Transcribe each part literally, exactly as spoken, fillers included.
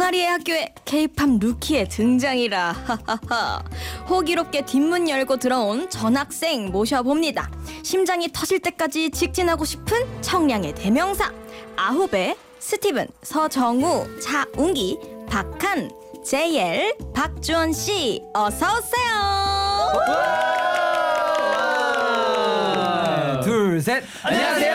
파리의 학교에 K-팝 루키의 등장이라 하하하. 호기롭게 뒷문 열고 들어온 전학생 모셔봅니다. 심장이 터질 때까지 직진하고 싶은 청량의 대명사 아홉의 스티븐, 서정우, 차웅기, 박한, 제이엘, 박주원씨 어서오세요. 하나, 둘, 셋. 안녕하세요,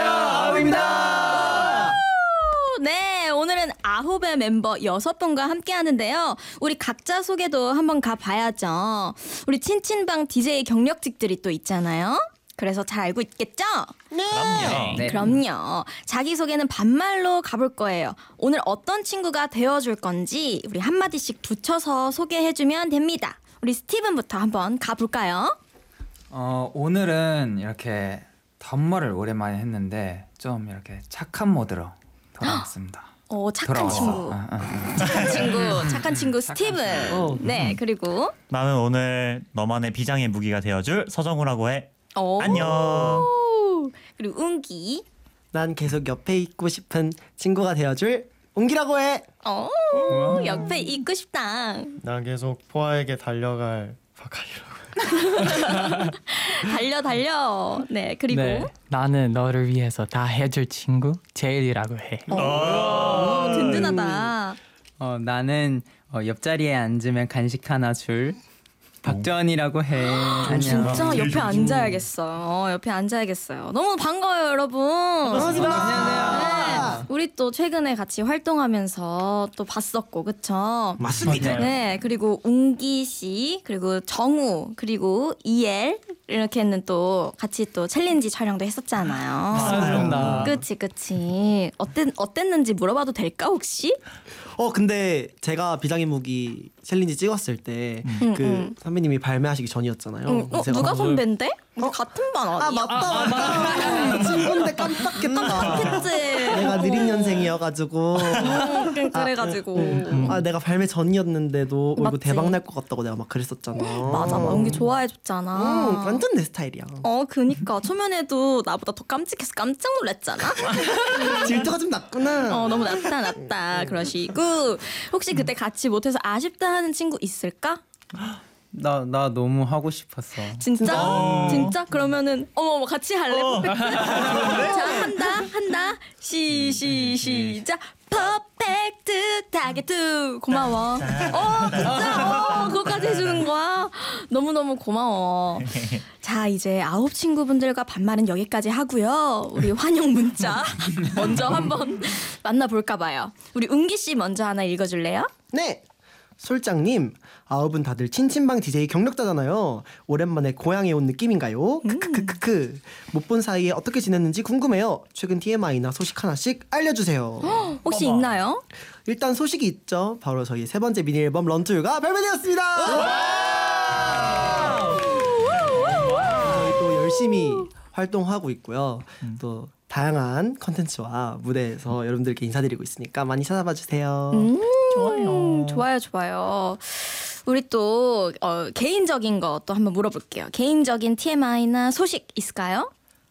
아홉입니다. 네, 오늘은 아홉의 멤버 여섯 분과 함께 하는데요. 우리 각자 소개도 한번 가봐야죠. 우리 친친방 디제이 경력직들이 또 있잖아요. 그래서 잘 알고 있겠죠? 네. 그럼요. 네. 그럼요. 자기소개는 반말로 가볼 거예요. 오늘 어떤 친구가 되어줄 건지 우리 한마디씩 붙여서 소개해주면 됩니다. 우리 스티븐부터 한번 가볼까요? 어, 오늘은 이렇게 덤머를 오랜만에 했는데 좀 이렇게 착한 모드로 돌아왔습니다. 오, 착한 돌아왔어. 친구. 어, 어, 어. 착한 친구. 착한 친구 스티븐. 친구. 네, 그리고 나는 오늘 너만의 비장의 무기가 되어줄 서정우라고 해. 오. 안녕. 그리고 웅기. 난 계속 옆에 있고 싶은 친구가 되어줄 옹기라고 해. 오, 옆에 있고 싶다. 난 계속 포아에게 달려갈 박하리라고. 달려 달려. 네, 그리고 네, 나는 너를 위해서 다 해줄 친구 제일이라고 해. 오, 든든하다. 어, 나는 어, 옆자리에 앉으면 간식 하나 줄 박주원이라고 해. 안녕. 진짜 옆에 앉아야겠어요. 옆에 앉아야겠어요. 너무 반가워요, 여러분. 반갑습니다. 네, 우리 또 최근에 같이 활동하면서 또 봤었고, 그쵸? 맞습니다. 네, 그리고 웅기 씨, 그리고 정우, 그리고 이엘 이렇게는 또 같이 또 챌린지 촬영도 했었잖아요. 맞습니다. 그치, 그치. 어땠 어땠는지 물어봐도 될까 혹시? 어 근데 제가 비장의 무기 챌린지 찍었을 때 그 응. 선배님이 발매하시기 전이었잖아요. 응. 어, 제가 누가 어, 선배인데? 우리 같은 반 아니야? 아 맞다 맞다. 친구인데 깜빡했다. 그치? 내가 느린 년생이어가지고 음, 그래- 그래가지고. 아 내가 발매 전이었는데도 이거 맞지? 대박 날 것 같다고 내가 막 그랬었잖아. 맞아, 막 웅기 좋아해줬잖아. 음, 완전 내 스타일이야. 어, 그니까 초면에도 나보다 더 깜찍해서 깜짝 놀랐잖아. 질투가 좀 났구나. 어, 너무 낫다 낫다 그러시고 혹시 그때 같이 못해서 아쉽다 하는 친구 있을까? 나, 나 너무 하고 싶었어. 진짜? 진짜? 그러면은 어머 어머 같이 할래? 자, 한다 한다 시 시 시작. 퍼펙트 타겟 고마워. 어 진짜 어 그거까지 해주는 거야. 너무 너무 고마워. 자, 이제 아홉 친구분들과 반말은 여기까지 하고요. 우리 환영 문자 먼저 한번 만나볼까 봐요. 우리 웅기 씨 먼저 하나 읽어줄래요? 네. 솔장님, 아홉은 다들 친친방 디제이 경력자잖아요. 오랜만에 고향에 온 느낌인가요? 크크크크크. 못 본 사이에 어떻게 지냈는지 궁금해요. 최근 티엠아이나 소식 하나씩 알려주세요. 혹시 있나요? 일단 소식이 있죠. 바로 저희 세 번째 미니 앨범 런투가 발매되었습니다. 저희 또 열심히 활동하고 있고요. 또 다양한 컨텐츠와 무대에서 여러분들께 인사드리고 있으니까 많이 찾아봐 주세요. 음, 좋아요. 좋아요, 좋아요. 우리 또 어, 개인적인 거 또 한번 물어볼게요. 개인적인 티엠아이나 소식 있을까요?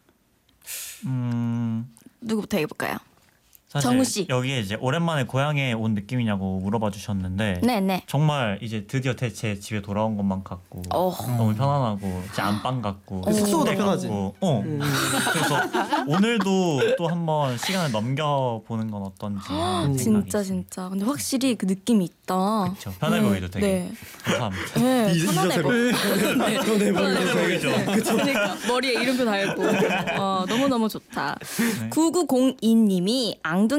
음, 누구부터 해볼까요? 사실 정우 씨. 여기에 이제 오랜만에 고향에 온 느낌이냐고 물어봐 주셨는데 네, 네. 정말 이제 드디어 제 집에 돌아온 것만 같고 어. 너무 편안하고 제 안방 같고 숙소가 더 침대 편하지. 같고. 어. 그래서 오늘도 또 한번 시간을 넘겨보는 건 어떤지 생각이 진짜 있습니다. 진짜. 근데 확실히 그 느낌이 있다. 그쵸. 편해 네, 보이죠, 되게. 네. 감사합니다. 네, 편안해 보여. 네, 편안해 보이죠. 그러니까 머리에 이름표 달고 어, 너무 너무 좋다. 네. 구구공이 님이 앙